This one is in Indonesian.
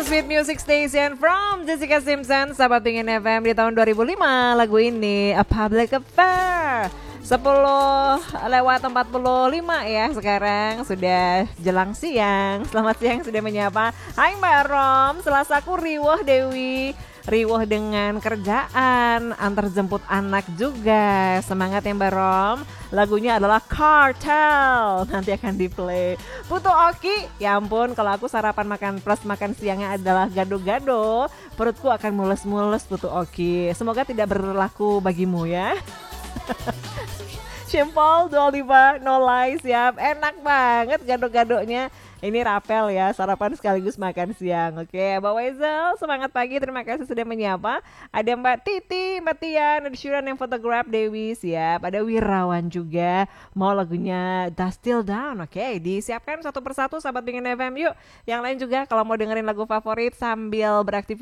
Sweet Music Station from Jessica Simpson, sahabat Pingin FM di tahun 2005. Lagu ini A Public Affair. 10:45 ya sekarang, sudah jelang siang. Selamat siang, sudah menyapa. Hai Mbak Rom, Selasaku riwah Dewi. Riwah dengan kerjaan, antar jemput anak juga. Semangat ya Mbak Rom. Lagunya adalah Cartel, nanti akan di play. Putu Oki, ya ampun kalau aku sarapan makan plus makan siangnya adalah gado-gado, perutku akan mules-mules Putu Oki. Semoga tidak berlaku bagimu ya. Simple, Dua Lipa, No Lies, siap. Enak banget gado-gadonya. Ini rapel ya, sarapan sekaligus makan siang. Oke, Mbak Wezel, semangat pagi, terima kasih sudah menyapa. Ada Mbak Titi, Mbak Tian, ada Syuran yang fotograf, Dewi siap. Ada Wirawan juga, mau lagunya Dust Till Down. Oke, disiapkan satu persatu sahabat Pingin FM yuk. Yang lain juga kalau mau dengerin lagu favorit sambil beraktivitas